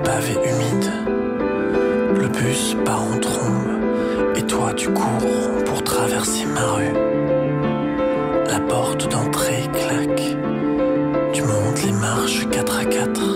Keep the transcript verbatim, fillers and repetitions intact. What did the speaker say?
pavé humide. Le bus part en trombe et toi tu cours pour traverser ma rue. La porte d'entrée claque. Tu montes les marches quatre à quatre.